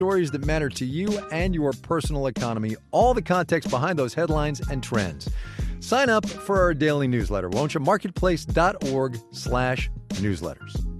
Stories that matter to you and your personal economy, all the context behind those headlines and trends. Sign up for our daily newsletter, won't you? Marketplace.org/newsletters.